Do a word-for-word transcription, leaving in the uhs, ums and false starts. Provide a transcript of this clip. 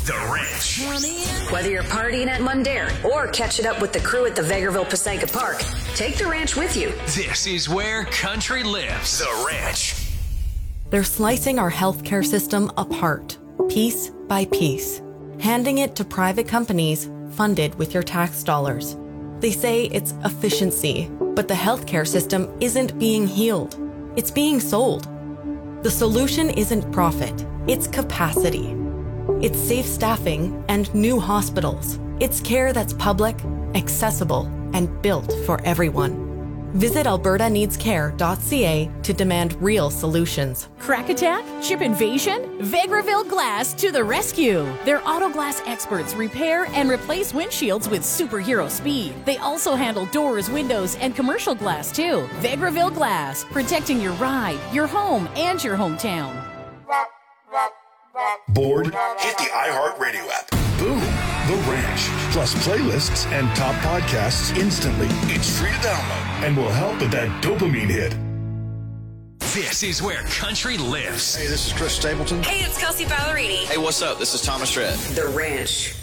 The Ranch. Whether you're partying at Mundare or catching up with the crew at the Vegreville Passaica Park, take the ranch with you. This is where country lives. The Ranch. They're slicing our healthcare system apart, piece by piece, handing it to private companies funded with your tax dollars. They say it's efficiency, but the healthcare system isn't being healed. It's being sold. The solution isn't profit, it's capacity. It's safe staffing and new hospitals. It's care that's public, accessible, and built for everyone. Visit alberta needs care dot c a to demand real solutions. Crack attack? Chip invasion? Vegreville Glass to the rescue. Their auto glass experts repair and replace windshields with superhero speed. They also handle doors, windows, and commercial glass too. Vegreville Glass, protecting your ride, your home, and your hometown. Bored? Hit the iHeartRadio app. Boom. The Ranch. Plus playlists and top podcasts instantly. It's free to download and will help with that dopamine hit. This is where country lives. Hey, this is Chris Stapleton. Hey, it's Kelsey Ballerini. Hey, what's up? This is Thomas Rhett. The Ranch.